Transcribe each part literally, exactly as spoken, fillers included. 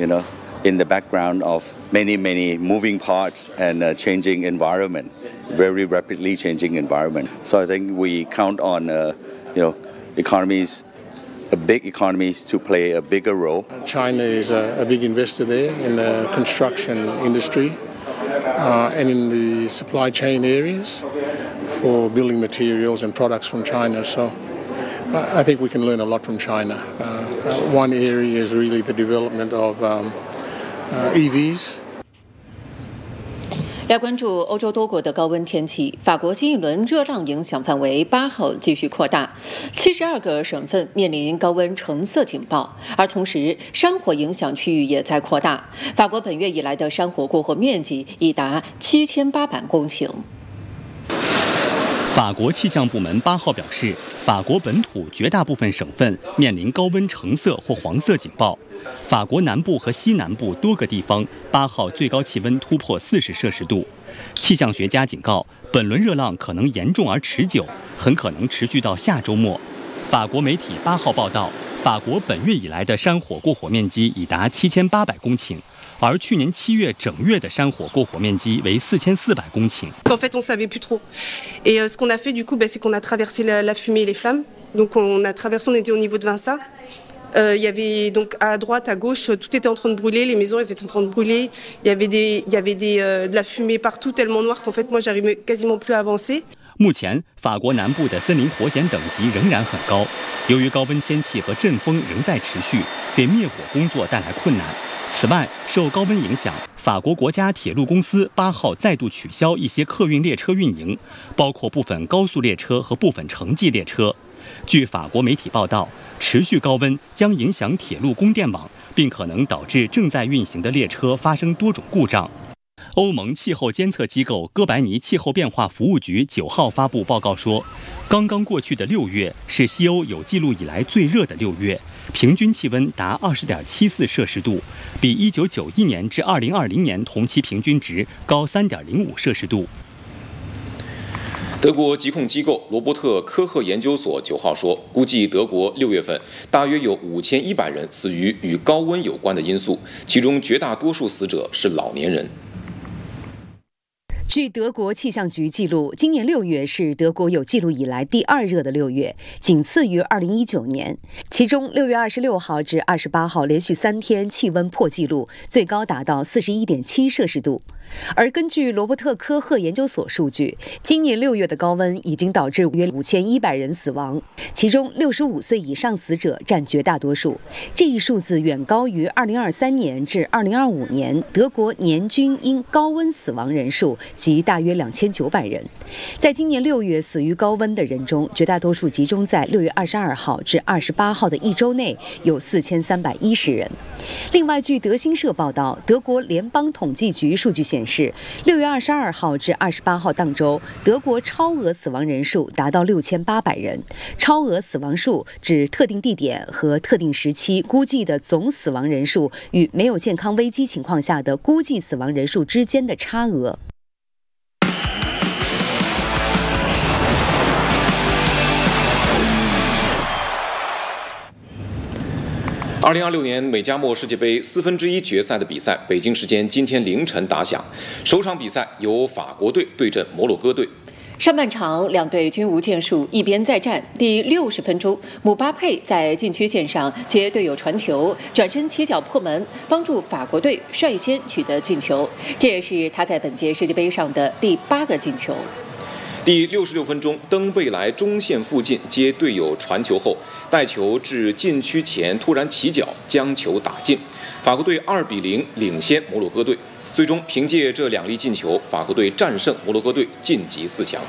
you know, in the background of many, many moving parts and uh, changing environment, very rapidly changing environment. So I think we count on, uh, you know, economies, uh, big economies to play a bigger role. China is a, a big investor there in the construction industry uh, and in the supply chain areas for building materials and products from China. So I think we can learn a lot from China. Uh, uh, one area is really the development of um, uh, E Vs. 来关注欧洲多国的高温天气，法国新一轮热浪影响范围八号继续扩大，七十二个省份面临高温橙色警报，而同时山火影响区域也在扩大。法国本月以来的山火过火面积已达七千八百公顷。 法国气象部门八号表示，法国本土绝大部分省份面临高温橙色或黄色警报。法国南部和西南部多个地方八号最高气温突破四十摄氏度。气象学家警告，本轮热浪可能严重而持久，很可能持续到下周末。法国媒体八号报道，法国本月以来的山火过火面积已达七千八百公顷。而去年七月整月的山火过火面积为四千四百公顷。 En fait, on savait plus trop. Et ce qu'on a fait du coup, c'est qu'on a traversé la fumée et les flammes. Donc on a traversé, on était au niveau de Vinça. Il y avait donc à droite, à gauche, tout était en train de brûler, les maisons elles étaient en train de brûler. Il y avait des, il y avait des, de la fumée partout tellement noire qu'en fait moi j'arrivais quasiment plus à avancer. 目前，法国南部的森林火险等级仍然很高，由于高温天气和阵风仍在持续，给灭火工作带来困难。此外，受高温影响，法国国家铁路公司八号再度取消一些客运列车运营，包括部分高速列车和部分城际列车。据法国媒体报道，持续高温将影响铁路供电网，并可能导致正在运行的列车发生多种故障。欧盟气候监测机构哥白尼气候变化服务局九号发布报告说，刚刚过去的六月是西欧有记录以来最热的六月，平均气温达二十点七四摄氏度，比一九九一年至二零二零年同期平均值高三点零五摄氏度。 德国疾控机构罗伯特科赫研究所九号说，估计德国六月份大约有五千一百人死于与高温有关的因素，其中绝大多数死者是老年人。 据德国气象局记录，今年六月是德国有记录以来第二热的六月，仅次于二零一九年。其中六月二十六号至二十八号连续三天气温破纪录，最高达到四十一点七摄氏度。而根据罗伯特科赫研究所数据，今年六月的高温已经导致约五千一百人死亡，其中六十五岁以上死者占绝大多数。这一数字远高于二零二三年至二零二五年德国年均因高温死亡人数及大约两千九百人。在今年六月死于高温的人中，绝大多数集中在六月二十二号至二十八号的一周内，有四千三百一十人。另外，据德新社报道，德国联邦统计局数据显示，六月二十二号至二十八号当周，德国超额死亡人数达到六千八百人。超额死亡数指特定地点和特定时期估计的总死亡人数与没有健康危机情况下的估计死亡人数之间的差额。 二零二六年美加墨世界杯四分之一决赛的比赛，北京时间今天凌晨打响。首场比赛由法国队对阵摩洛哥队。 上半场两队均无建树，一边再战。第六十分钟，姆巴佩在禁区线上接队友传球，转身起脚破门，帮助法国队率先取得进球。这也是他在本届世界杯上的第八个进球。 第六十六分钟，登贝莱中线附近接队友传球后，带球至禁区前突然起脚将球打进，法国队二比零领先摩洛哥队。最终凭借这两粒进球，法国队战胜摩洛哥队晋级四强。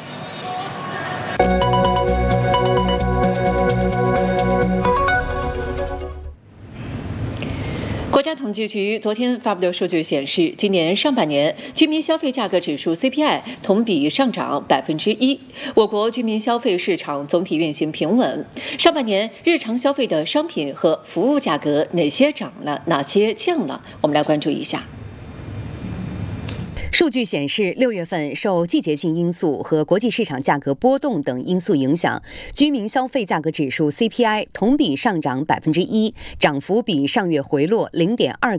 国家统计局昨天发布的数据显示，今年上半年居民消费价格指数 C P I 同比上涨百分之一。我国居民消费市场总体运行平稳。上半年日常消费的商品和服务价格哪些涨了，哪些降了？我们来关注一下。 数据显示，六月份受季节性因素和国际市场价格波动等因素影响，居民消费价格指数 C P I 同比上涨百分之一，涨幅比上月回落零点二